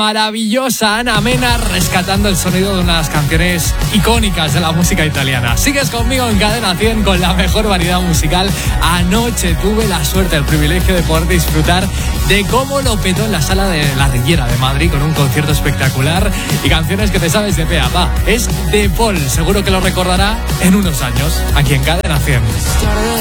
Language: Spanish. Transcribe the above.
Maravillosa Ana Mena rescatando el sonido de unas canciones icónicas de la música italiana. Sigues conmigo en Cadena 100 con la mejor variedad musical. Anoche tuve la suerte, el privilegio de poder disfrutar de cómo lo petó en la sala de la Riviera de Madrid con un concierto espectacular y canciones que te sabes de pe a pa. Es de Paul, seguro que lo recordará en unos años, aquí en Cadena 100.